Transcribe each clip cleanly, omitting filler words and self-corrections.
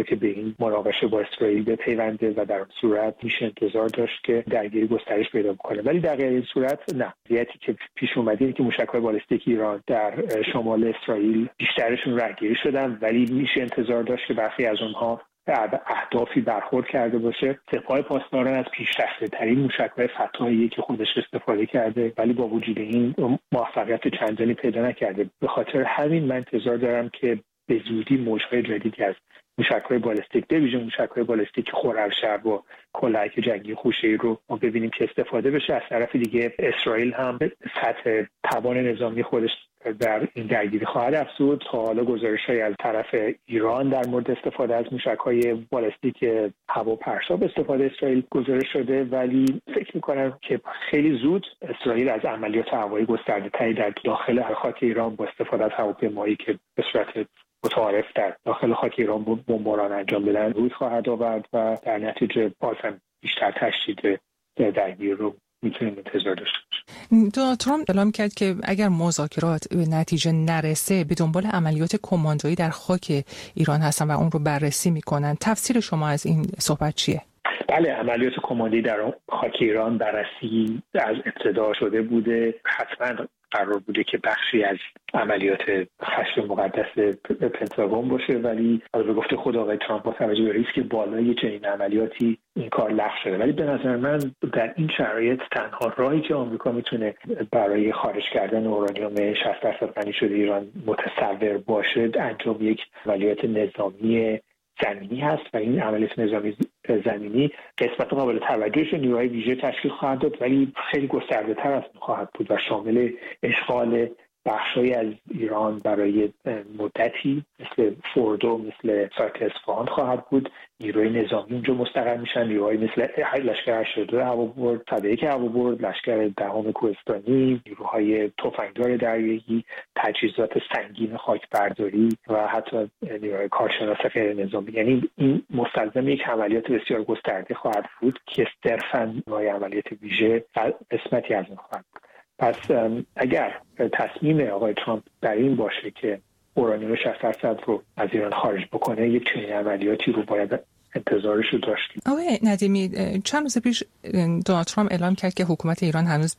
که به این مناقشه با اسرائیل بپیونده و در اون صورت میشه انتظار داشت که درگیری گسترش پیدا بکنه. ولی در غیر این صورت نه. وضعیتی که پیش اومده اینه که موشک‌های بالستیک ایران در شمال اسرائیل بیشترشون رهگیری شدن، ولی میشه انتظار داشت که برخی از اونها اهدافی برخورد کرده باشه. سپاه پاسداران از پیشرفته‌ترین موشک‌های فتاحی که خودش استفاده کرده، ولی با وجود این موفقیت چندانی پیدا نکرده. به خاطر همین من انتظار دارم که به زودی موج‌های جدیدی از موشک‌های بالستیک، به ویژه موشک‌های بالستیک خرمشهر و کلاهک جنگی خوشه‌ای رو ما ببینیم که استفاده بشه. از طرف دیگه اسرائیل هم سطح توان نظامی خودش در این درگیری خواهد افزود. تا حالا گزارش‌هایی از طرف ایران در مورد استفاده از موشک‌های بالستیک هواپرسا به استفاده اسرائیل گزارش شده، ولی فکر می‌کنم که خیلی زود اسرائیل از عملیات هوایی گسترده‌تری در داخل خاک ایران با استفاده از هواپیمایی که به صورت متعارف در داخل خاک ایران بمباران انجام بدن روی خواهد آورد و در نتیجه بازم بیشتر تشدید درگیری رو میتونیم انتظار داشته باشیم. دونالد ترامپ اعلام کرد که اگر مذاکرات به نتیجه نرسه به دنبال عملیات کماندویی در خاک ایران هستن و اون رو بررسی میکنن. تفسیر شما از این صحبت چیه؟ بله، عملیات کماندویی در خاک ایران بررسی از ابتدا شده بوده. حتما قرار بوده که بخشی از عملیات خشم مقدس پنتاگون باشه، ولی از به گفته خود آقای ترامپ با توجه به ریسک بالای چنین عملیاتی این کار لغو شده. ولی به نظر من در این شرایط تنها راهی که آمریکا میتونه برای خارج کردن اورانیوم 60% غنی شده ایران متصور باشه انجام یک عملیات نظامی زمینی هست و این عملیات نظامی زمینی قسمت قابل توجهش نیروهای ویژه تشکیل خواهد داد، ولی خیلی گسترده تر از خواهد بود و شامل اشغال بخشی از ایران برای مدتی مثل فوردو، مثل سایت اصفهان خواهد بود. نیروی نظامی اونجا مستقر میشن، نیروهای مثل لشکر 82 هوابرد، 101 هوابرد، لشکر 10 کوهستانی، نیروهای تفنگدار دریایی، تجهیزات سنگین خاکبرداری و حتی نیروهای کارشناس نظامی. یعنی این مستلزم یک عملیات بسیار گسترده خواهد بود که صرفاً نوع عملیات ویژه قسمتی از اون خواهد بود. پس اگر تصمیم آقای ترامپ در این باشه که اورانیوم 60% رو از ایران خارج بکنه، یک چنین عملیاتی رو باید انتظارش رو داشتیم. آقای ندیمی، چند روز پیش دونالد ترامپ اعلام کرد که حکومت ایران هنوز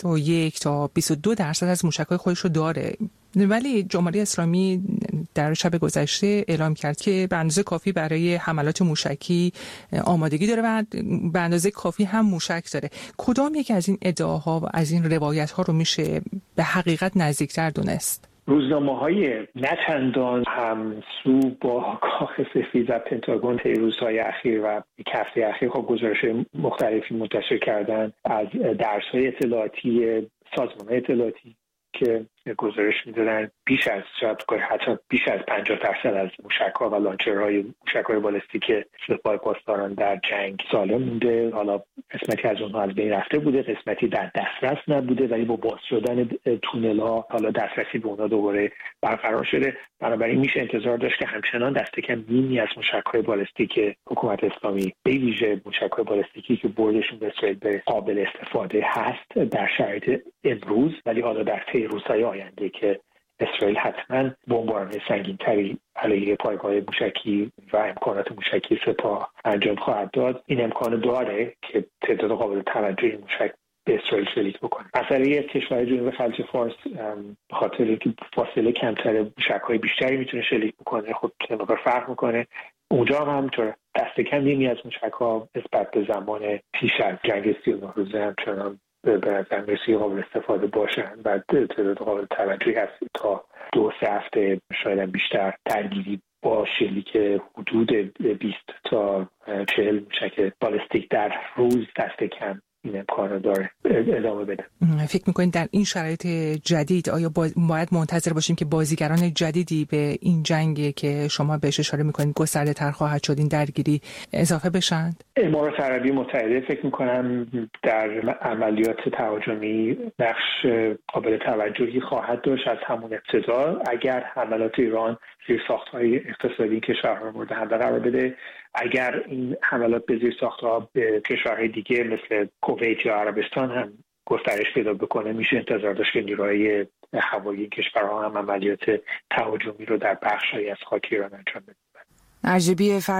21 تا 22% از موشک‌های خودش رو داره، ولی جمهوری اسلامی در شب گذشته اعلام کرد که به اندازه کافی برای حملات موشکی آمادگی داره و به اندازه کافی هم موشک داره. کدام یک از این ادعاها و از این روایت‌ها رو میشه به حقیقت نزدیکتر دونست؟ روزنامه‌های نه چندان همسو با کاخ سفید و پنتاگون طی روزهای اخیر و یک هفته اخیر گزارش مختلفی منتشر کردن از درس‌های اطلاعاتی سازمان‌های اطلاعاتی که گزارش می‌دادن بیش از حتی بیش از 50% از موشک‌ها و لانچرهای موشک‌های بالستیک سپاه پاسداران در جنگ سالم مونده. حالا قسمتی از اونها از بین رفته بوده، قسمتی در دسترس نبوده، ولی با باز شدن تونل‌ها حالا دسترسی به اونها دوباره برقرار شده. بنابراین میشه انتظار داشت که همچنان دست کم نیمی از موشک‌های بالستیک حکومت اسلامی، به ویژه موشک‌های بالستیکی که بردشون به اسرائیل به قابل استفاده هست در شرایط امروز، ولی حالا در طی روزهای آینده که اسرائیل حتما بمباران سنگین‌تری علیه پایگاه موشکی و امکانات موشکی سپاه انجام خواهد داد، این امکان داره که تعداد قابل توجهی موشک به اسرائیل شلیک بکنه. مسئله کشور جنوب خلیج فارس به خاطر اینکه فاصله کمتر موشک‌های بیشتری میتونه شلیک بکنه، خب مقدار فرق میکنه. اونجا هم همینطور دست کم نیمی از موشک‌ها نسبت به زمان پیش از جنگ 39 روزه همچنان به نظر میرسه قابل استفاده باشن و تعداد قابل توجهی هست تا 2-3 هفته شاید بیشتر درگیری با شلیک حدود 20 تا 40 موشک بالستیک در روز دست کم این امکانو داره ادامه بده. فکر می‌کنید در این شرایط جدید آیا باید منتظر باشیم که بازیگران جدیدی به این جنگ که شما بهش اشاره می‌کنید گسترده‌تر خواهد شد، این درگیری اضافه بشند؟ امارات عربی متحده فکر می‌کنم در عملیات تهاجمی نقش قابل توجهی خواهد داشت از همون ابتدا. اگر حملات ایران زیرساخت‌های اقتصادی کشورها مورد حمله قرار بده، اگر این حملات به زیرساخت‌ها به کشورهای دیگه مثل کویت یا عربستان هم گسترش پیدا بکنه، میشه انتظار داشت که نیروهای هوایی کشورها هم عملیات تهاجمی رو در بخش‌هایی از خاک ایران انجام بدن.